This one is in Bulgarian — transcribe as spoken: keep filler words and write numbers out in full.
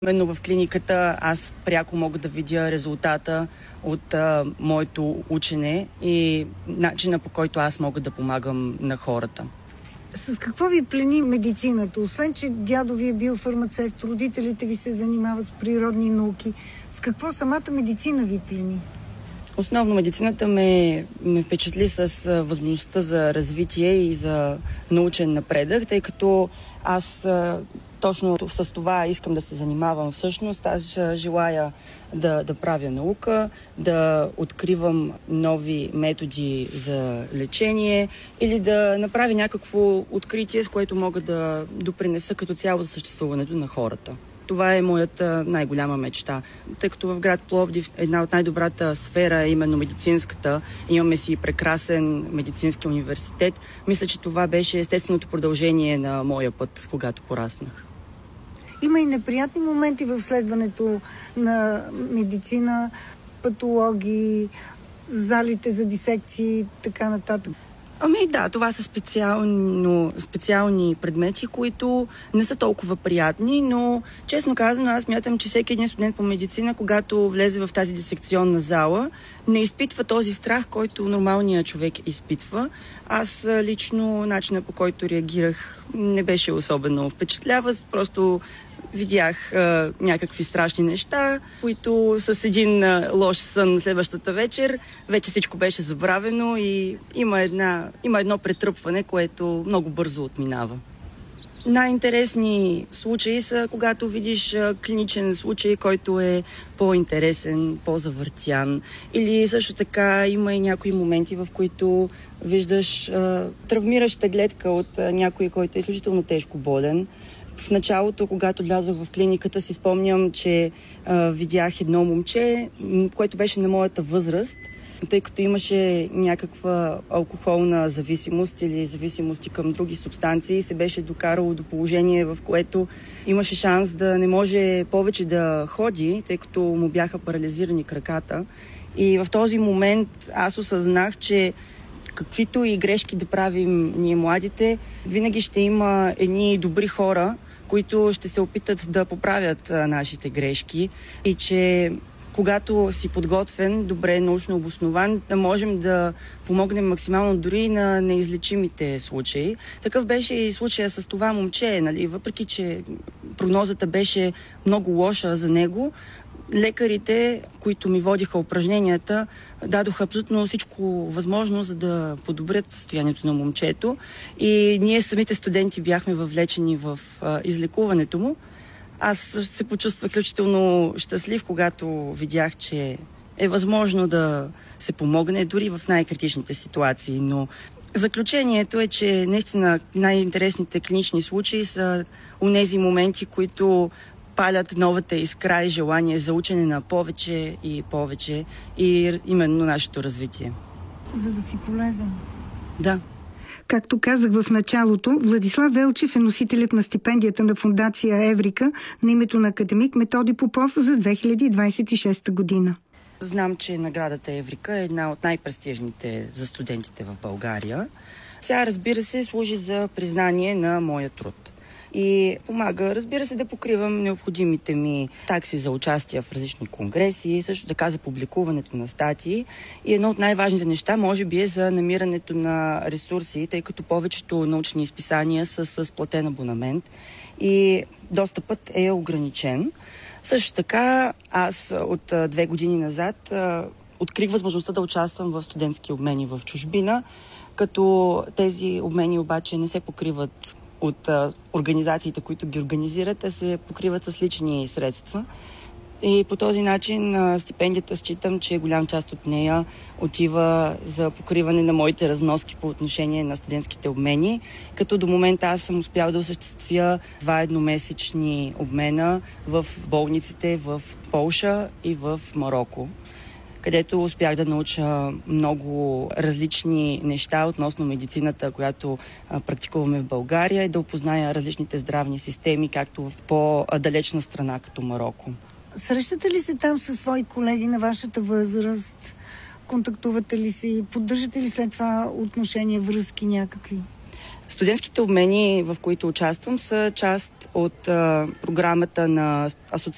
Именно в клиниката аз пряко мога да видя резултата от а, моето учене и начина, по който аз мога да помагам на хората. С какво ви плени медицината? Освен, че дядо ви е бил фармацевт, родителите ви се занимават с природни науки. С какво самата медицина ви плени? Основно медицината ме, ме впечатли с а, възможността за развитие и за научен напредък, тъй като аз а, точно с това искам да се занимавам всъщност. Аз желая да, да правя наука, да откривам нови методи за лечение или да направя някакво откритие, с което мога да допринеса като цяло за съществуването на хората. Това е моята най-голяма мечта, тъй като в град Пловдив една от най-добрата сфера е именно медицинската. Имаме си прекрасен медицински университет. Мисля, че това беше естественото продължение на моя път, когато пораснах. Има и неприятни моменти в следването на медицина, патологии, залите за дисекции и така нататък. Ами да, това са специално, специални предмети, които не са толкова приятни, но честно казано аз смятам, че всеки един студент по медицина, когато влезе в тази дисекционна зала, не изпитва този страх, който нормалният човек изпитва. Аз лично начина, по който реагирах, не беше особено впечатляващ, просто видях а, някакви страшни неща, които с един а, лош сън следващата вечер вече всичко беше забравено и има, една, има едно претръпване, което много бързо отминава. Най-интересни случаи са, когато видиш а, клиничен случай, който е по-интересен, по-завъртян. Или също така има и някои моменти, в които виждаш а, травмираща гледка от а, някой, който е изключително тежко болен. В началото, когато влязох в клиниката, си спомням, че а, видях едно момче, което беше на моята възраст, тъй като имаше някаква алкохолна зависимост или зависимости към други субстанции, се беше докарало до положение, в което имаше шанс да не може повече да ходи, тъй като му бяха парализирани краката. И в този момент аз осъзнах, че каквито и грешки да правим ние младите, винаги ще има едни добри хора, които ще се опитат да поправят а, нашите грешки и че когато си подготвен, добре научно обоснован, да можем да помогнем максимално дори на неизлечимите случаи. Такъв беше и случая с това момче, нали? Въпреки че прогнозата беше много лоша за него, лекарите, които ми водиха упражненията, дадоха абсолютно всичко възможно, за да подобрят състоянието на момчето. И ние самите студенти бяхме въвлечени в а, излекуването му. Аз се почувствах изключително щастлив, когато видях, че е възможно да се помогне дори в най-критичните ситуации. Но заключението е, че наистина най-интересните клинични случаи са онези моменти, които палят новата искра и желание за учене на повече и повече и именно нашето развитие. За да си полезен. Да. Както казах в началото, Владислав Велчев е носителят на стипендията на фондация Еврика на името на академик Методи Попов за две хиляди двадесет и шеста година. Знам, че наградата Еврика е една от най-престижните за студентите в България. Тя, разбира се, служи за признание на моя труд. И помага, разбира се, да покривам необходимите ми такси за участие в различни конгреси, също така за публикуването на статии. И едно от най-важните неща, може би, е за намирането на ресурси, тъй като повечето научни изписания са с платен абонамент и достъпът е ограничен. Също така, аз от две години назад открих възможността да участвам в студентски обмени в чужбина, като тези обмени обаче не се покриват от а, организациите, които ги организират, те се покриват с лични средства. И по този начин а, стипендията считам, че голям част от нея отива за покриване на моите разноски по отношение на студентските обмени, като до момента аз съм успял да осъществя два едномесечни обмена в болниците в Полша и в Мароко, където успях да науча много различни неща относно медицината, която а, практикуваме в България и да опозная различните здравни системи, както в по-далечна страна, като Мароко. Срещате ли се там със свои колеги на вашата възраст? Контактувате ли се? Поддържате ли след това отношения, връзки някакви? Студентските обмени, в които участвам, са част от а, програмата на асоциацията